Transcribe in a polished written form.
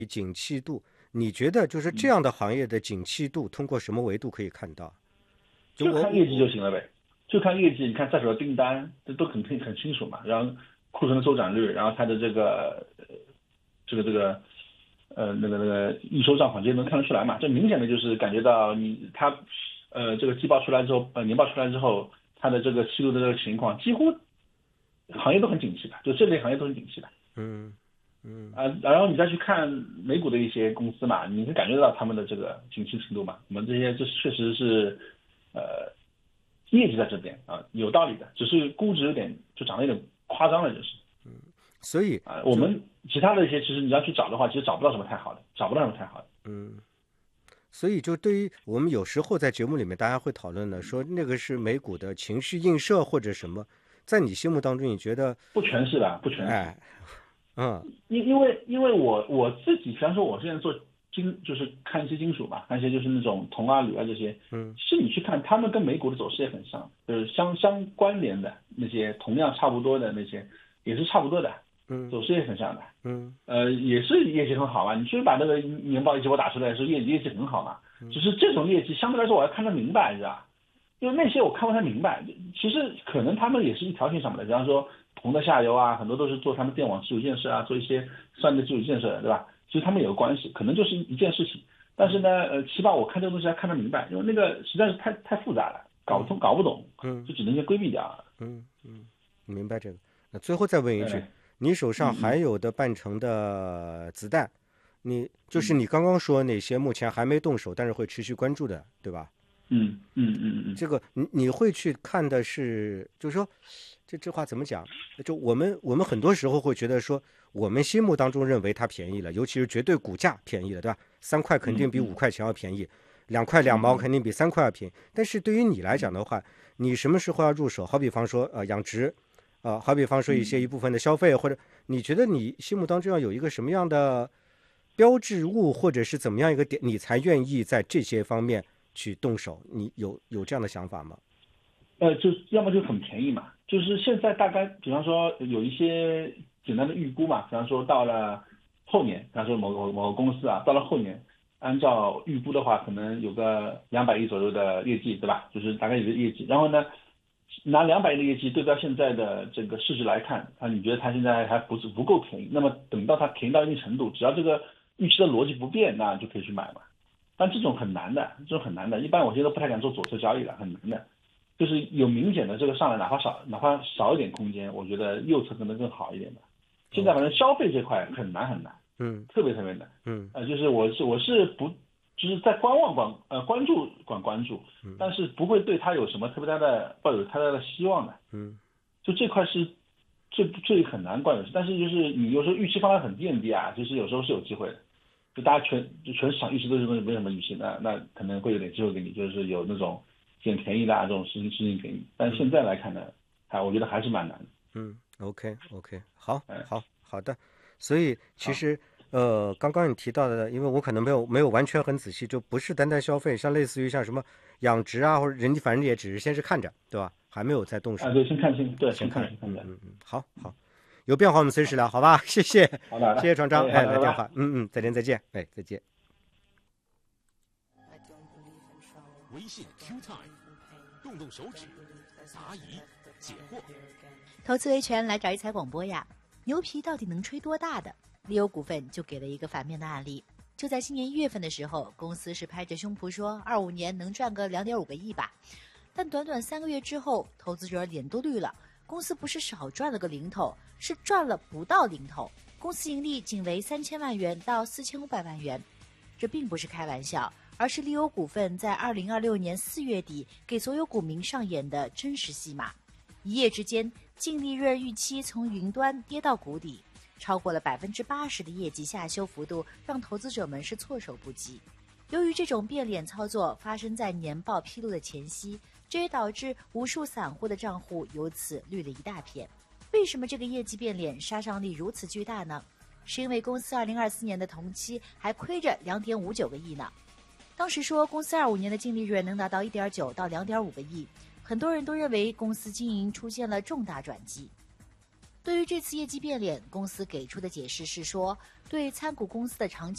景气度，你觉得就是这样的行业的景气度，通过什么维度可以看到？ 就看业绩就行了呗，就看业绩。你看在手的订单，这都很清楚嘛。然后库存的周转率，然后它的这个预收账款这些能看得出来嘛。这明显的就是感觉到它这个季报出来之后，年报出来之后，它的这个季度的这个情况，几乎行业都很景气的，就这类行业都很景气的。然后你再去看美股的一些公司嘛，你会感觉到他们的这个景气程度嘛。我们这些这确实是业绩在这边啊，有道理的，只是估值就涨得有点夸张了，就是。 所以我们其他的一些，其实你要去找的话，其实找不到什么太好的。 所以就对于我们有时候在节目里面大家会讨论的，说那个是美股的情绪映射或者什么，在你心目当中你觉得不全是吧？不全是。因为我自己，比方说我现在做就是看一些金属嘛，看一些就是那种铜啊、铝啊这些，其实你去看，他们跟美股的走势也很像，就是相关联的那些，同样差不多的那些，也是差不多的，走势也很像的，也是业绩很好嘛。你去把那个年报一季报打出来，说业绩很好嘛，只是这种业绩相对来说我要看得明白，是吧？因为那些我看不太明白，其实可能他们也是一条线上面的，比方说铜的下游啊，很多都是做他们电网基础建设啊，做一些算力基础建设的，对吧？其实他们也有关系，可能就是一件事情。但是呢，起码我看这个东西还看得明白，因为那个实在是太复杂了，搞不通搞不懂，就只能先规避掉。 明白这个。那最后再问一句，你手上还有的半成的子弹，就是你刚刚说哪些目前还没动手，但是会持续关注的，对吧？这个你会去看的是，就是说，这话怎么讲？就我们很多时候会觉得说，我们心目当中认为它便宜了，尤其是绝对股价便宜了，对吧？3块肯定比5块钱要便宜，2块2毛肯定比3块要便宜。但是对于你来讲的话，你什么时候要入手？好比方说养殖，好比方说一部分的消费，或者你觉得你心目当中要有一个什么样的标志物，或者是怎么样一个点，你才愿意在这些方面去动手？你有这样的想法吗？ 就要么就很便宜嘛，就是现在大概，比方说有一些简单的预估嘛，比方说到了后年，比方说某个公司啊，到了后年，按照预估的话，可能有个200亿左右的业绩，对吧？就是大概有个业绩，然后呢，拿200亿的业绩对标现在的这个市值来看，你觉得它现在还不够便宜，那么等到它便宜到一定程度，只要这个预期的逻辑不变，那就可以去买嘛。但这种很难的，一般我现在都不太敢做左侧交易了，很难的。就是有明显的这个上来，哪怕少一点空间，我觉得右侧可能更好一点的。现在反正消费这块很难，特别难。就是我是不就是在观望关注，但是不会对它有什么特别抱有太大的希望的。就这块是最很难关注，但是就是你有时候预期放得很低啊，就是有时候是有机会的。就大家全市场预期都是没什么预期，那可能会有点机会给你，就是有那种捡便宜的这种事情便宜。但是现在来看呢，我觉得还是蛮难的。 OK， 好的。所以其实刚刚你提到的，因为我可能没有完全很仔细，就不是单单消费，像类似于像什么养殖啊，或者人家反正也只是先是看着，对吧？还没有再动手。 对，先看清，对，先看着。 好，有变化我们随时聊，好吧？谢谢，谢谢船长，来电话，再见，再见。 微信 Q Time， 动手指，答疑解惑。 投资维权来找一财广播呀！牛皮到底能吹多大的？利欧股份就给了一个反面的案例。就在今年1月份的时候，公司是拍着胸脯说25年能赚个2.5个亿吧，但短短3个月之后，投资者脸都绿了。公司不是少赚了个零头，是赚了不到零头。公司盈利仅为3000万元到4500万元，这并不是开玩笑，而是利欧股份在2026年4月底给所有股民上演的真实戏码。一夜之间，净利润预期从云端跌到谷底，超过了80%的业绩下修幅度，让投资者们是措手不及。由于这种变脸操作发生在年报披露的前夕，这也导致无数散户的账户由此绿了一大片。为什么这个业绩变脸杀伤力如此巨大呢？是因为公司2024年的同期还亏着2.59个亿呢。当时说公司25年的净利润能达到1.9到2.5个亿，很多人都认为公司经营出现了重大转机。 对于这次业绩变脸，公司给出的解释是说，对参股公司的长期